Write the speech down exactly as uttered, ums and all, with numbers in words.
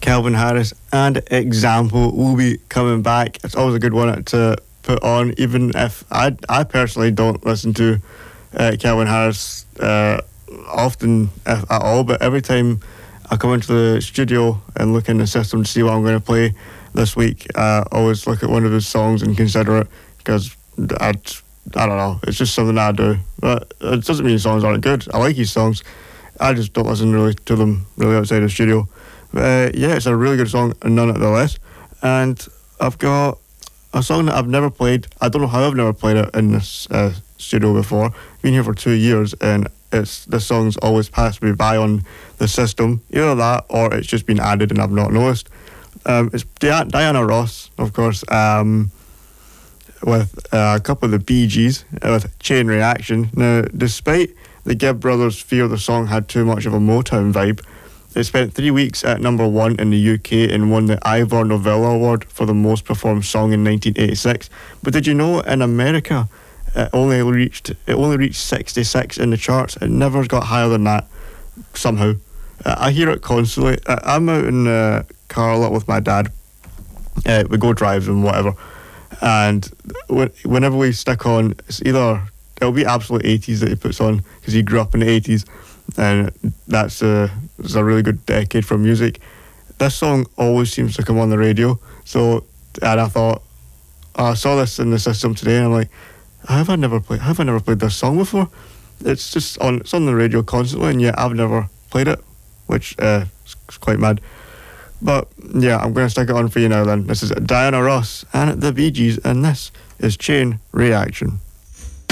Calvin Harris and Example will be coming back. It's always a good one to put on, even if I, I personally don't listen to uh, Calvin Harris uh, often if, at all, but every time I come into the studio and look in the system to see what I'm going to play this week, I always look at one of his songs and consider it, because I, I don't know, it's just something I do. But it doesn't mean his songs aren't good. I like his songs, I just don't listen really to them really outside the studio. But uh, yeah, it's a really good song nonetheless. And I've got a song that I've never played. I don't know how I've never played it in this uh, studio before. Been here for two years and it's this song's always passed me by on the system. Either that or it's just been added and I've not noticed. Um, it's Di- Diana Ross, of course, um, with uh, a couple of the Bee Gees uh, with Chain Reaction. Now, despite the Gibb Brothers' fear the song had too much of a Motown vibe, it spent three weeks at number one in the U K and won the Ivor Novello Award for the most performed song in nineteen eighty-six. But did you know in America it only reached it only reached sixty-six in the charts? It never got higher than that somehow. Uh, I hear it constantly. Uh, I'm out in the car a lot with my dad. Uh, we go drives and whatever, and wh- whenever we stick on, it's either it'll be absolute eighties that he puts on because he grew up in the eighties. And that's a, it's a really good decade for music. This song always seems to come on the radio. So, and I thought, oh, I saw this in the system today, and I'm like, have I never played? Have I never played this song before? It's just on. It's on the radio constantly, and yet I've never played it, which uh, is quite mad. But yeah, I'm going to stick it on for you now. Then this is Diana Ross and the Bee Gees, and this is Chain Reaction.